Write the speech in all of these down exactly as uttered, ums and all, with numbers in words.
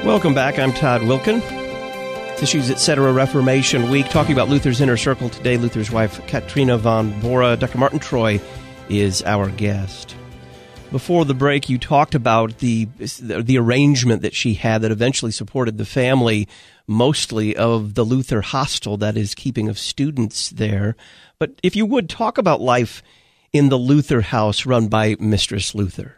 Welcome back. I'm Todd Wilkin. Issues et cetera. Reformation Week, talking about Luther's Inner Circle today. Luther's wife, Katrina von Bora. Doctor Martin Troy is our guest. Before the break, you talked about the the arrangement that she had that eventually supported the family, mostly of the Luther hostel, that is, keeping of students there. But if you would, talk about life in the Luther house run by Mistress Luther.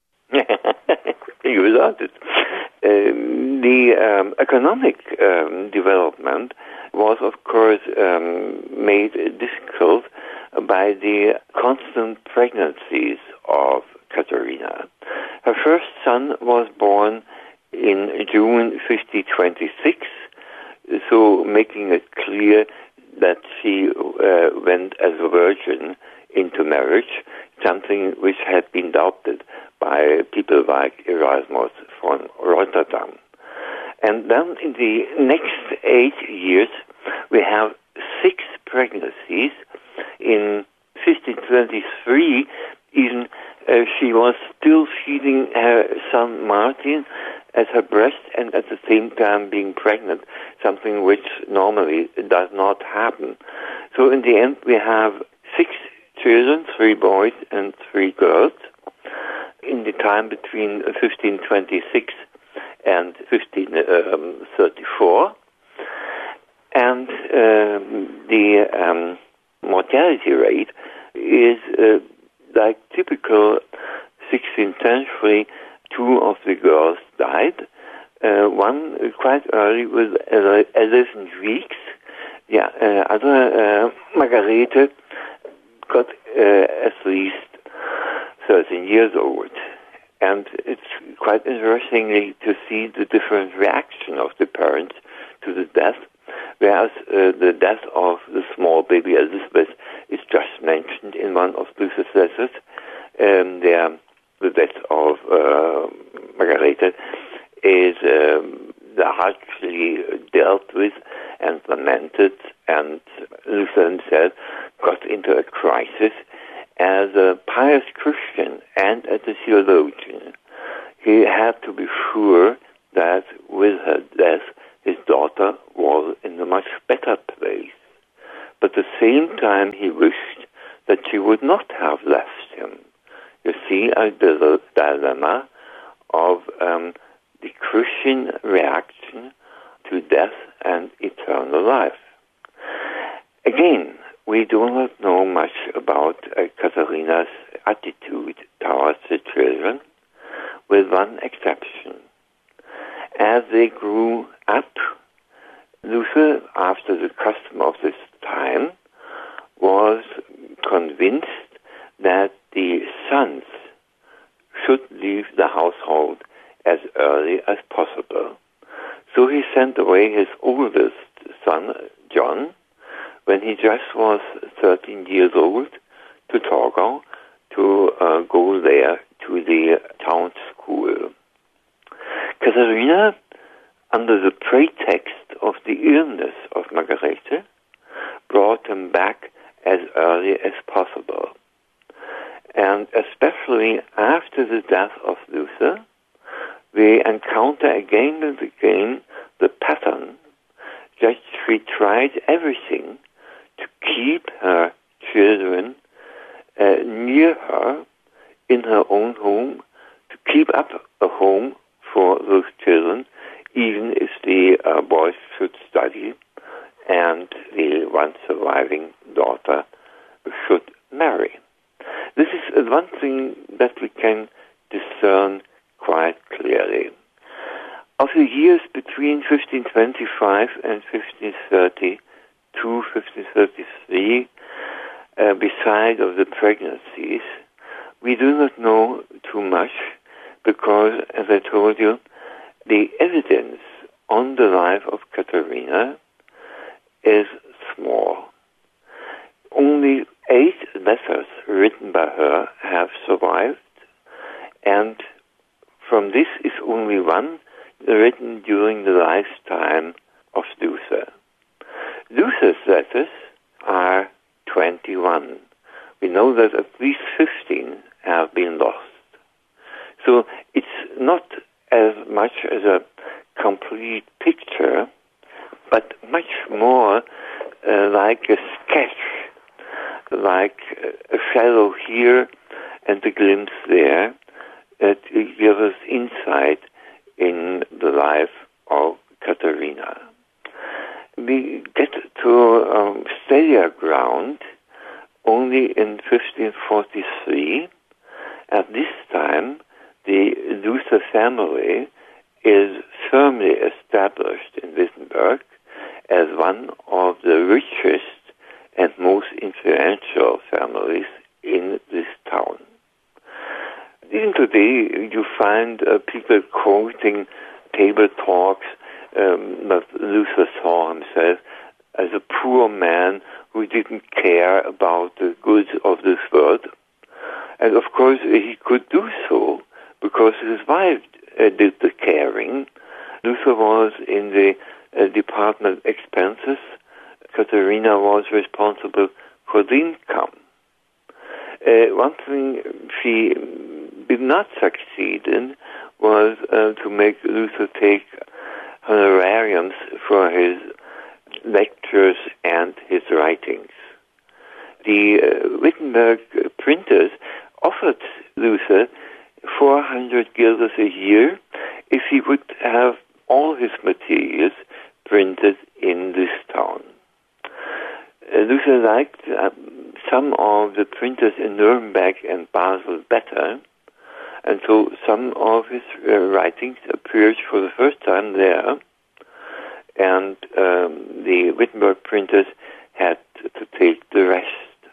You without it. Um, the um, economic um, development was, of course, um, made difficult by the constant pregnancies of Katharina. Her first son was born in June fifteen twenty-six, so making it clear that she uh, went as a virgin into marriage, something which had been doubted by people like Erasmus von Rotterdam. And then in the next eight years, we have six pregnancies. In fifteen twenty-three, even uh, she was still feeding her son Martin at her breast and at the same time being pregnant, something which normally does not happen. So in the end, we have six children, three boys and three girls, in the time between fifteen twenty-six and fifteen thirty-four. And um, the um, mortality rate is uh, like typical sixteenth century. Two of the girls died. Uh, one uh, quite early with eleven weeks. The uh, other, uh, Margarete, got uh, at least thirteen years old. And it's quite interesting to see the different reaction of the parents to the death, whereas uh, the death of the small baby Elizabeth is just mentioned in one of Luther's letters. Um, the, the death of uh, Margarete is um, largely dealt with and lamented, and Luther himself got into a crisis. As a pious Christian and as a theologian, he had to be sure that with her death, his daughter was in a much better place. But at the same time, he wished that she would not have left him. You see a dilemma of um, the Christian reaction to death and eternal life. Again, we do not know much about uh, Katharina's attitude towards the children, with one exception. As they grew up, Luther, after the custom of this time, was convinced that the sons should leave the household as early as possible. So he sent away his oldest son, John, when he just was thirteen years old, to Torgau to uh, go there to the town school. Katharina, under the pretext of the illness of Margarete, brought him back as early as possible. And especially after the death of Luther, we encounter again and again the pattern that she tried everything to keep her children uh, near her in her own home, to keep up a home for those children, even if the uh, boys should study and the one surviving daughter should marry. This is one thing that we can discern quite clearly. Of the years between fifteen twenty-five and fifteen thirty-two, fifteen thirty-three, uh, beside of the pregnancies, we do not know too much because, as I told you, the evidence on the life of Katharina is small. Only eight letters written by her have survived, and from this is only one written during the lifetime of Luther. Luther's letters are twenty-one. We know that at least fifteen have been lost. So it's not as much as a complete picture, but much more uh, like a sketch, like a shadow here and a glimpse there, that gives us insight in the life of Katharina. We get to um, steadier ground only in fifteen forty-three. At this time, the Luther family is firmly established in Wittenberg as one of the richest and most influential families in this town. Even today, you find uh, people quoting table talks um, that Luther saw himself as a poor man who didn't care about the goods of this world. And of course, he could do so because his wife uh, did the caring. Luther was in the uh, department expenses. Katharina was responsible for the income. Uh, one thing she did not succeed in was uh, to make Luther take honorariums for his lectures and his writings. The uh, Wittenberg printers offered Luther four hundred guilders a year if he would have all his materials printed in this town. Uh, Luther liked uh, some of the printers in Nuremberg and Basel better, and so some of his uh, writings appeared for the first time there, and um, the Wittenberg printers had to take the rest.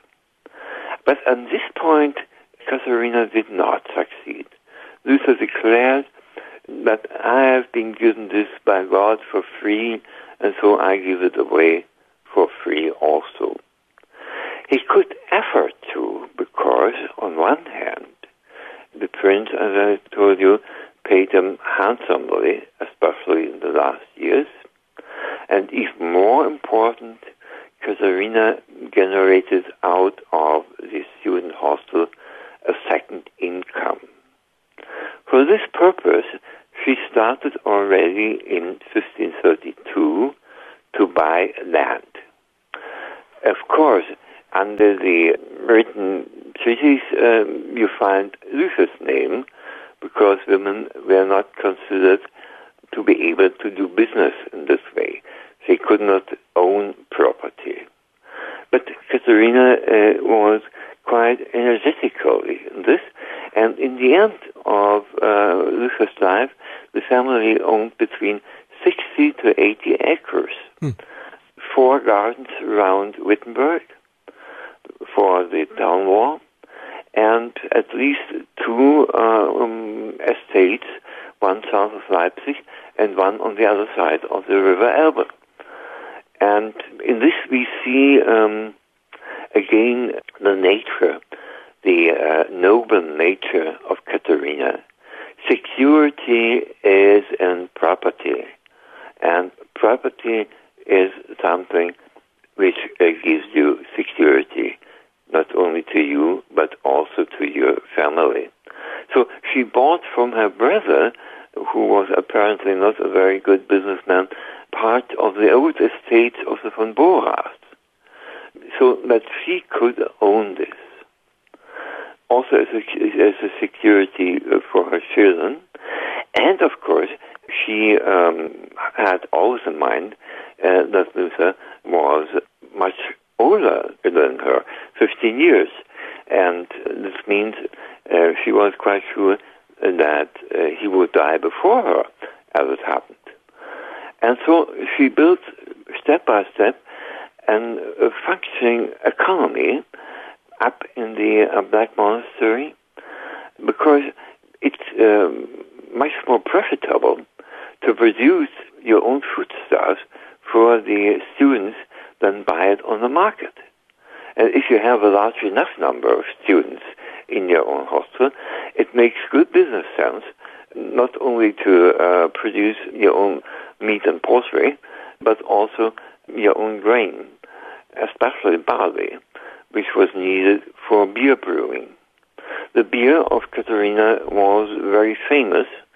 But at this point, Katharina did not succeed. Luther declared that I have been given this by God for free, and so I give it away for free also. He could afford to, because on one hand, the prince, as I told you, paid him handsomely, especially in the last years, and even more important, Katharina generated out of the student hostel a second income. For this purpose, she started already in fifteen thirty-two to buy land. Of course, under the written treaties, um, you find Luther's name, because women were not considered to be able to do business in this way. They could not own property. But Katharina uh, was quite energetically in this, and in the end of uh, Luther's life, the family owned between sixty to eighty acres, hmm. four gardens around Wittenberg for the town wall, and at least two uh, um, estates, one south of Leipzig and one on the other side of the River Elbe. And in this we see um, again the nature, the uh, noble nature of Katharina. Security is in property, and property is something which uh, gives you security, not only to you, but also to your family. So she bought from her brother, who was apparently not a very good businessman, part of the old estates of the von Boras, so that she could own this. Also as a, as a security for her children. And of course, she um, had always in mind uh, that Luther was much older than her, fifteen years. And this means uh, she was quite sure that uh, he would die before her, as it happened. And so she built, step by step, an, a functioning economy up in the uh, Black Monastery, because it's um, much more profitable to produce your own foodstuffs for the students than buy it on the market. And if you have a large enough number of students in your own hostel, it makes good business sense not only to uh, produce your own meat and poultry, but also your own grain, especially barley, which was needed for beer brewing. The beer of Katharina was very famous,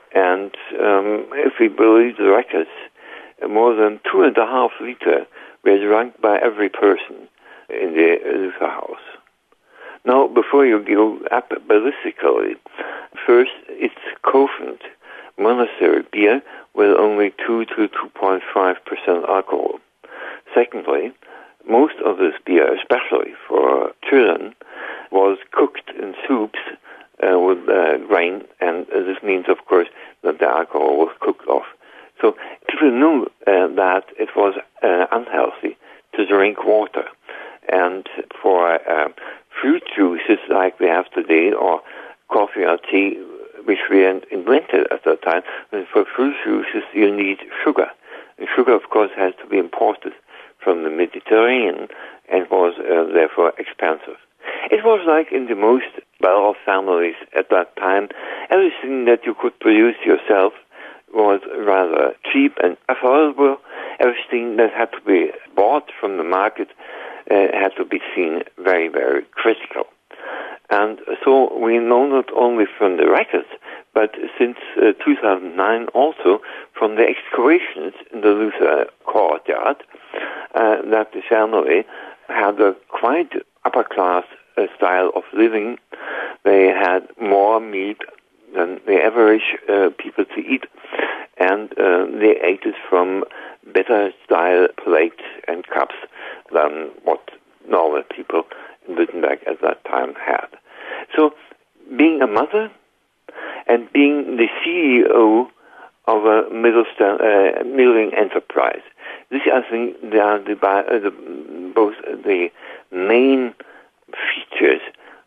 And um, if we believe the records, more than two and a half liter were drunk by every person in the Luther house. Now, before you go up ballistically, first, it's Covenant monastery beer with only two to two point five percent alcohol. Secondly, most of this beer, especially for children, was cooked in soups uh, with uh, grain, and uh, this means, of course, that the alcohol was cooked off. So people knew uh, that it was uh, unhealthy to drink water. And for uh, fruit juices like we have today, or coffee or tea, which we invented at that time, and for fruit juices you need sugar. And sugar, of course, has to be imported from the Mediterranean and was uh, therefore expensive. It was like in the most well-off families at that time, everything that you could produce yourself was rather cheap and affordable. Everything that had to be bought from the market uh, had to be seen very, very critical. And so we know not only from the records, but since uh, two thousand nine also from the excavations in the Luther courtyard, uh, that the family had a quite upper-class uh, style of living. They had more meat than the average uh, people to eat, and uh, they ate it from better style plates and cups than what normal people in Wittenberg at that time had. So, being a mother and being the C E O of a middle uh, middling enterprise, this, I think, they are the, uh, the, both the main features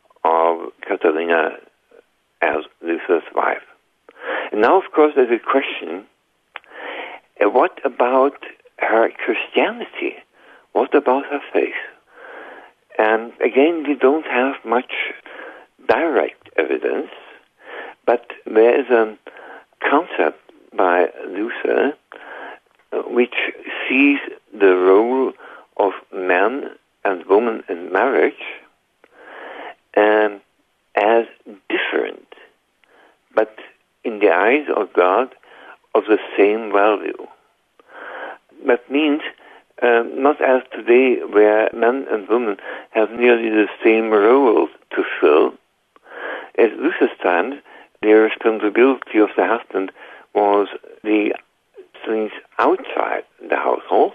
of Katharina as Luther's wife. And now, of course, there's a question, uh, what about her Christianity? What about her faith? And again, we don't have much direct evidence, but there is a concept by Luther uh, which sees the role of man and woman in marriage um, as different, but in the eyes of God, of the same value. That means um, not as today, where men and women have nearly the same roles to fill. At Luther's time, the responsibility of the husband was the things outside the household.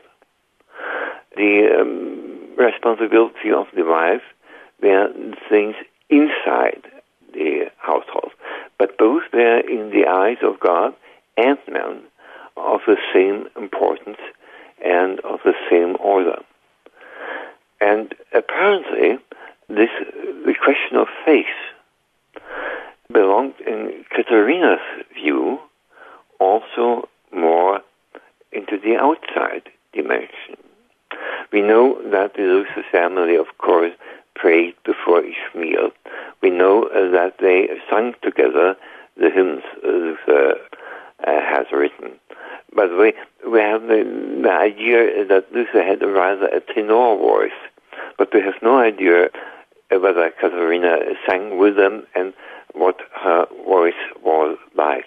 The um, responsibility of the wife were things inside the household. But both were in the eyes of God and man of the same importance and of the same order. And apparently, this the question of faith belonged in Katharina's view also more into the outside dimension. We know that the Luther family, of course, prayed before each meal. We know uh, that they sang together the hymns uh, Luther uh, has written. By the way, we have the, the idea that Luther had a rather a tenor voice, but we have no idea whether Katharina sang with them and what her voice was like.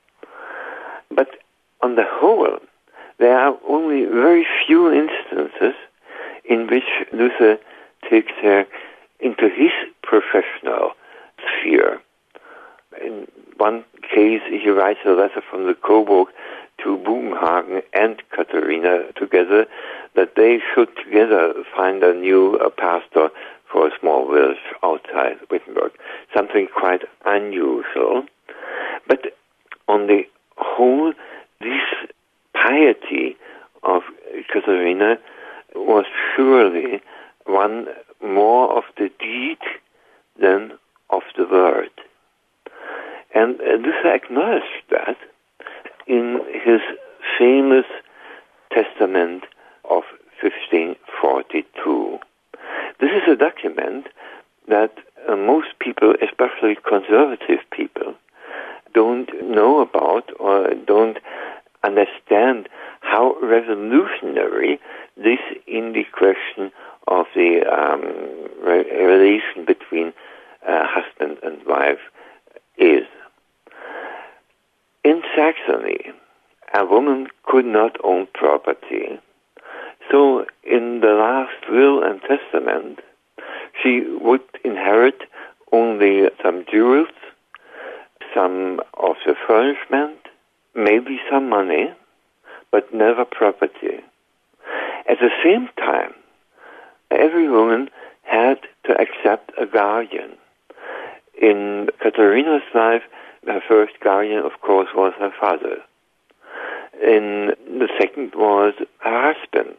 But on the whole, there are only very few instances in which Luther takes her into his professional sphere. In one case, he writes a letter from the Coburg to Bugenhagen and Katharina together that they should together find a new uh, pastor for a small village outside Wittenberg, something quite unusual. But on the whole, this piety of Katharina was surely one more of the deed than of the word. And uh, Luther acknowledged that in his famous Testament of fifteen forty-two. This is a document that uh, most people, especially conservative people, don't know about or don't understand how revolutionary this in the question of the um, re- relation between uh, husband and wife is. In Saxony, a woman could not own property. So in the last will and testament, she would inherit only some jewels, some of the furnishment, maybe some money, but never property. At the same time, every woman had to accept a guardian. In Katharina's life, her first guardian, of course, was her father. In the second was her husband.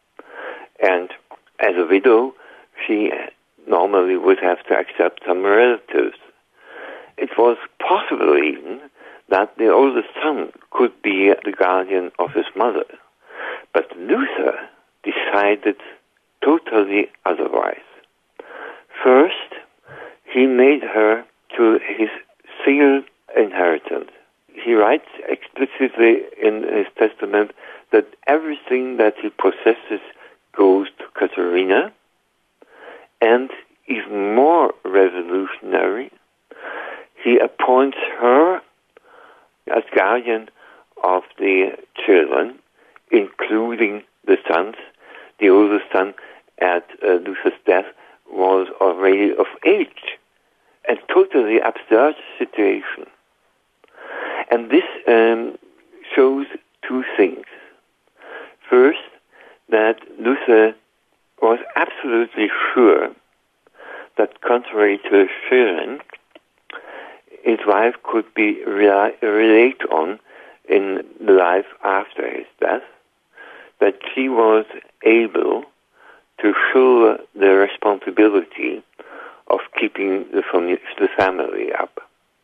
And as a widow, she normally would have to accept some relatives. It was possible even that the oldest son could be the guardian of his mother. But Luther decided totally otherwise. First, he made her to his single inheritance. He writes explicitly in his testament that everything that he possesses goes to Katharina, and even more revolutionary, he appoints her as guardian of the children, including the sons. The oldest son at uh, Luther's death was already of age. A totally absurd situation. And this um, shows two things. First, that Luther was absolutely sure that contrary to his children, his wife could be re- relied on in the life after his death, that she was able to shoulder the responsibility of keeping the, fam- the family up.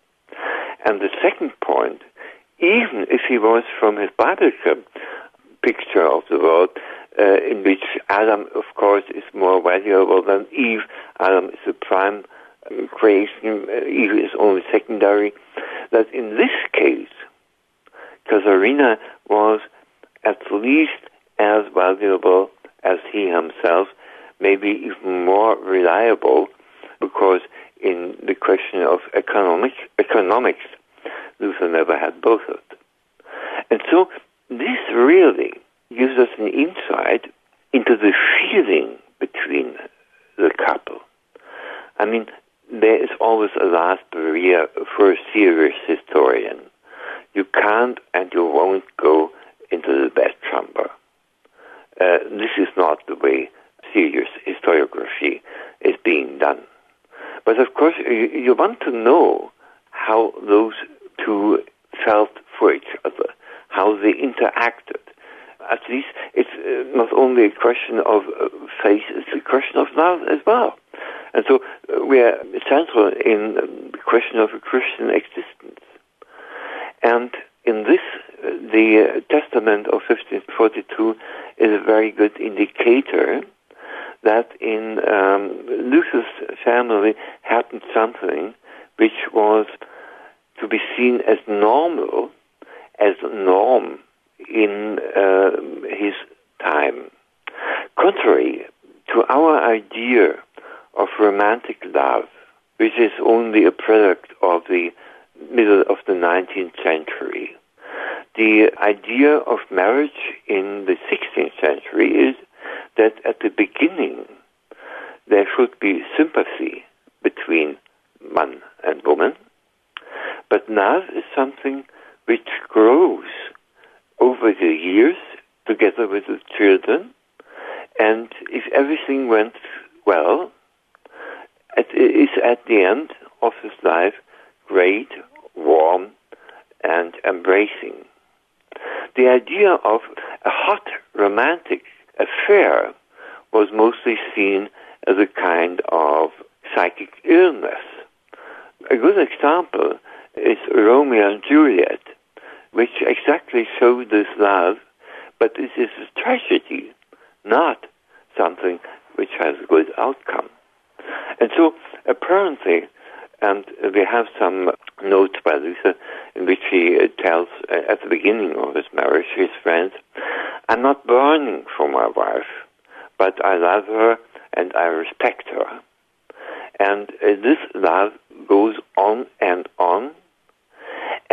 And the second point, even if he was from his biblical picture of the world, uh, in which Adam, of course, is more valuable than Eve, Adam is the prime um, creation, uh, Eve is only secondary, that in this case, Katharina was at least as valuable as he himself, maybe even more reliable, because in the question of economic, economics, Luther never had both of them. And so this really gives us an insight into the feeling between the couple. I mean, there is always a last barrier for a serious historian. You can't and you won't go into the best chamber. Uh, this is not the way serious historiography is being done. But of course, you, you want to know how those two felt for each other, how they interacted. At least it's uh, not only a question of uh, faith, it's a question of love as well. And so uh, we are central in um, the question of a Christian existence. And in this, uh, the uh, Testament of fifteen forty-two is a very good indicator that in um, Luther's family happened something which was to be seen as normal, as a norm in uh, his time. Contrary to our idea of romantic love, which is only a product of the middle of the nineteenth century, the idea of marriage in the sixteenth century is that at the beginning there should be sympathy between man and woman, but love is something which grows over the years together with the children, and if everything went well, it is at the end of his life great, warm, and embracing. The idea of a hot romantic affair was mostly seen as a kind of psychic illness. A good example is Romeo and Juliet, which exactly showed this love, but this is a tragedy, not something which has a good outcome. And so, apparently, and we have some notes by Luther in which he uh, tells uh, at the beginning of his marriage his friends, I'm not burning for my wife, but I love her and I respect her. And uh, this love goes on and on,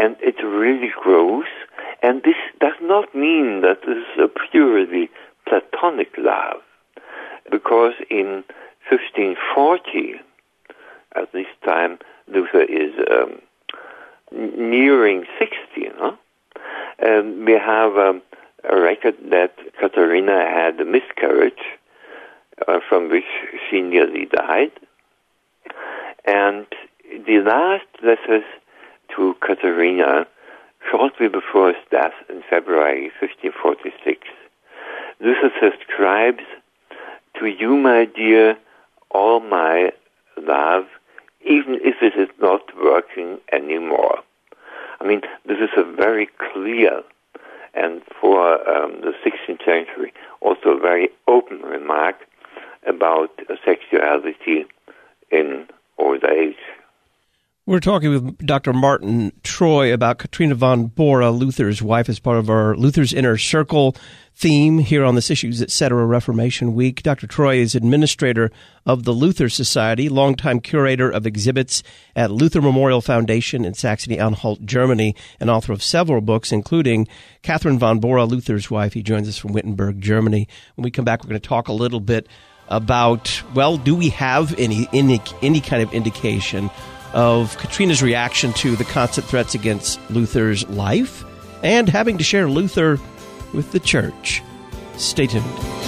and it really grows. And this does not mean that this is a purely Platonic love, because in fifteen forty, at this time, Luther is um, nearing sixty, no? And we have um, a record that Katharina had a miscarriage, uh, from which she nearly died. And the last letters to Katharina, shortly before his death in February fifteen forty-six, Luther subscribes, "To you, my dear, all my love, even if it is not working anymore." I mean, this is a very clear and for um, the sixteenth century also a very open remark about sexuality in old age. We're talking with Doctor Martin Troy about Katrina von Bora, Luther's wife, as part of our Luther's Inner Circle theme here on this Issues Etc. Reformation Week. Doctor Troy is administrator of the Luther Society, longtime curator of exhibits at Luther Memorial Foundation in Saxony-Anhalt, Germany, and author of several books, including Catherine von Bora, Luther's Wife. He joins us from Wittenberg, Germany. When we come back, we're going to talk a little bit about, well, do we have any any, any kind of indication of Katrina's reaction to the constant threats against Luther's life and having to share Luther with the church. Stay tuned.